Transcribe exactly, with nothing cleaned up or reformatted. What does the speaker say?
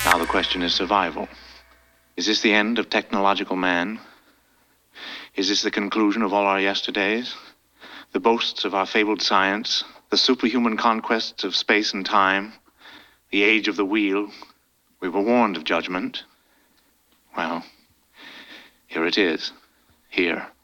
Now the question is survival. Is this the end of technological man? Is this the conclusion of all our yesterdays? The boasts of our fabled science, the superhuman conquests of space and time, the age of the wheel. We were warned of judgment. Well, here it is. Here.